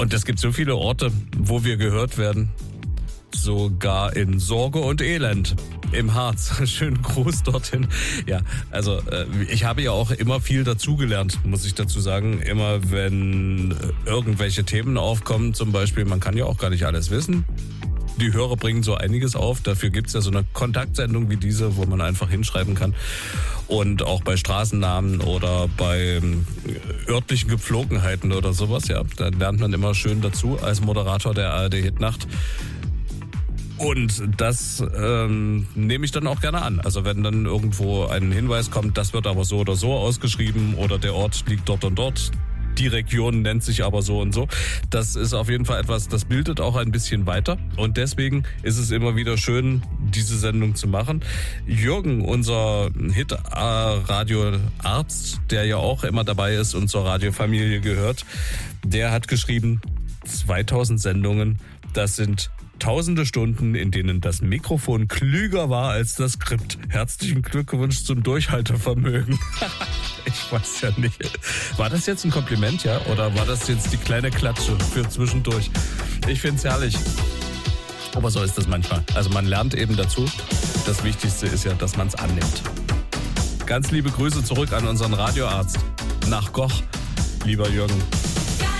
Und es gibt so viele Orte, wo wir gehört werden. Sogar in Sorge und Elend im Harz. Schönen Gruß dorthin. Ja, also ich habe ja auch immer viel dazugelernt, muss ich dazu sagen. Immer wenn irgendwelche Themen aufkommen, zum Beispiel, man kann ja auch gar nicht alles wissen. Die Hörer bringen so einiges auf. Dafür gibt's ja so eine Kontaktsendung wie diese, wo man einfach hinschreiben kann. Und auch bei Straßennamen oder bei örtlichen Gepflogenheiten oder sowas, ja, da lernt man immer schön dazu als Moderator der ARD-Hitnacht. Und das nehme ich dann auch gerne an. Also wenn dann irgendwo ein Hinweis kommt, das wird aber so oder so ausgeschrieben oder der Ort liegt dort und dort, die Region nennt sich aber so und so. Das ist auf jeden Fall etwas, das bildet auch ein bisschen weiter. Und deswegen ist es immer wieder schön, diese Sendung zu machen. Jürgen, unser Hit-Radio-Arzt, der ja auch immer dabei ist und zur Radiofamilie gehört, der hat geschrieben, 2000 Sendungen, das sind tausende Stunden, in denen das Mikrofon klüger war als das Skript. Herzlichen Glückwunsch zum Durchhaltevermögen. Ich weiß ja nicht. War das jetzt ein Kompliment, ja? Oder war das jetzt die kleine Klatsche für zwischendurch? Ich find's herrlich. Aber so ist das manchmal. Also man lernt eben dazu. Das Wichtigste ist ja, dass man es annimmt. Ganz liebe Grüße zurück an unseren Radioarzt nach Goch, lieber Jürgen.